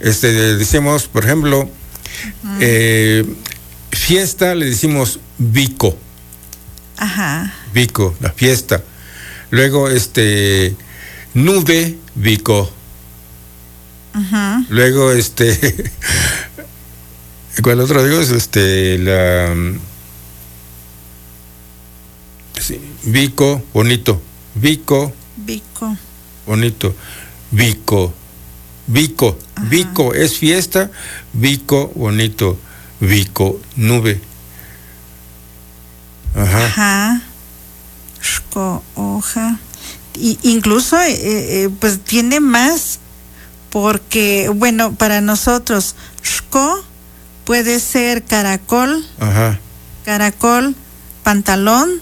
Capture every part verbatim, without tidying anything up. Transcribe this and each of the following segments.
este, decimos, por ejemplo, uh-huh. eh, fiesta, le decimos bico. Ajá. Bico, la fiesta. Luego, este, nube, bico. Uh-huh. Luego, este, ¿cuál otro digo? Es este, la, sí, bico, bonito. Bico. Bico. Bonito. Bico. Bico. Ajá. Bico es fiesta. Bico, bonito. Bico, nube. Ajá. Ajá. Shko, hoja. Y incluso, eh, eh, pues tiene más, porque, bueno, para nosotros, shko puede ser caracol. Ajá. Caracol, pantalón.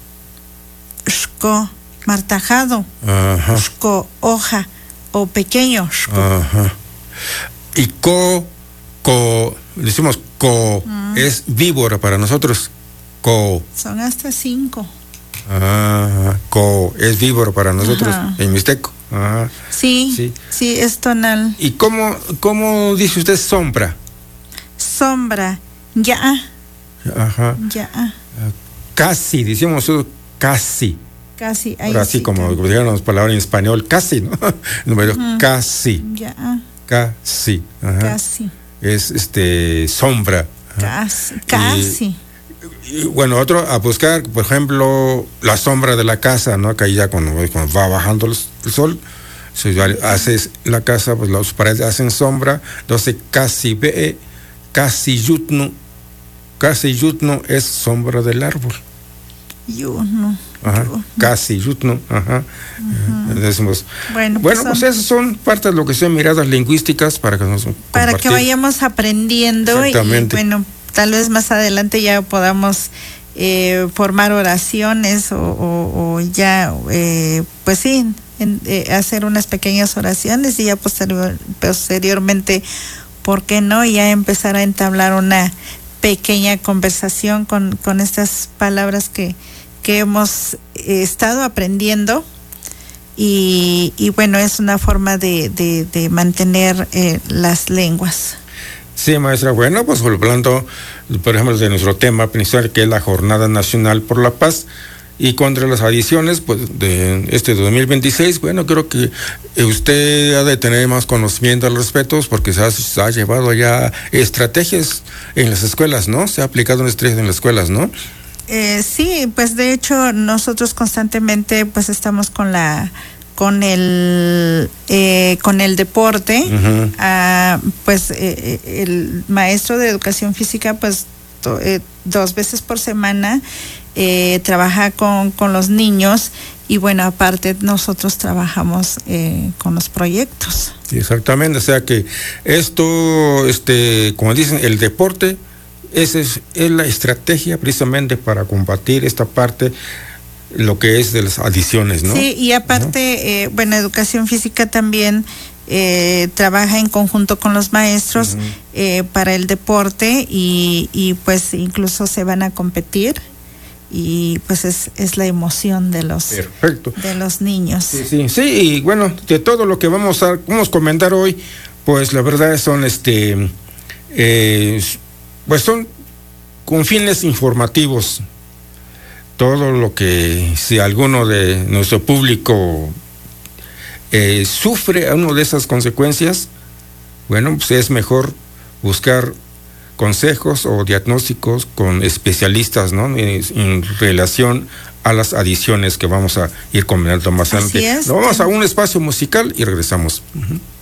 Shko, martajado. Ajá. Shko, hoja o pequeño. Shko. Ajá. Y co, co, decimos co, mm. es víbora para nosotros. Co. Son hasta cinco. Ah, co, es víbora para nosotros. Ajá. En mixteco. Ah, sí, sí, sí, es tonal. ¿Y cómo, cómo dice usted sombra? Sombra, ya. Ajá. Ya. Casi, decimos casi. Casi, ahí ahora sí, sí, como dijeron las palabras en español, casi, ¿no? Número uh-huh. Casi. Ya. Casi. Ajá. Casi. Es este sombra. Casi, casi. Y, y, bueno, otro a buscar, por ejemplo, la sombra de la casa, ¿no? Que ahí ya cuando, cuando va bajando el, el sol, si haces la casa, pues las paredes hacen sombra, entonces casi ve, casi yutno, casi yutno es sombra del árbol. Yutno. Ajá, casi yutno, ajá. Uh-huh. Decimos, bueno, pues, bueno, pues son, esas son parte de lo que son miradas lingüísticas para que nos para compartir. Que vayamos aprendiendo y bueno, tal vez más adelante ya podamos eh, formar oraciones o, o, o ya, eh, pues sí, en, eh, hacer unas pequeñas oraciones y ya posterior, posteriormente, ¿por qué no? Ya empezar a entablar una pequeña conversación con, con estas palabras que, que hemos eh, estado aprendiendo y, y bueno, es una forma de, de, de mantener eh, las lenguas. Sí, maestra. Bueno, pues hablando, por ejemplo, de nuestro tema principal, que es la Jornada Nacional por la Paz, y contra las adiciones, pues, de este dos mil veintiséis, bueno, creo que usted ha de tener más conocimiento al respecto, porque se ha, se ha llevado ya estrategias en las escuelas, ¿no? Se ha aplicado estrategias en las escuelas, ¿no? Eh, sí, pues de hecho nosotros constantemente, pues, estamos con la... con el eh, con el deporte, uh-huh. ah, pues eh, el maestro de educación física pues to, eh, dos veces por semana eh, trabaja con, con los niños y bueno, aparte nosotros trabajamos eh, con los proyectos. Sí, exactamente, o sea que esto, este, como dicen, el deporte esa es, es la estrategia precisamente para combatir esta parte, lo que es de las adiciones, ¿no? Sí, y aparte, uh-huh. eh, bueno, educación física también eh, trabaja en conjunto con los maestros uh-huh. eh, para el deporte y, y pues incluso se van a competir y pues es, es la emoción de los, Perfecto. de los niños. Sí, sí, sí, y bueno, de todo lo que vamos a, vamos a comentar hoy, pues la verdad son este, eh, pues son con fines informativos. Todo lo que, si alguno de nuestro público eh, sufre una de esas consecuencias, bueno, pues es mejor buscar consejos o diagnósticos con especialistas, ¿no? En, en relación a las adiciones que vamos a ir comentando más adelante. Así es. Vamos a un espacio musical y regresamos. Uh-huh.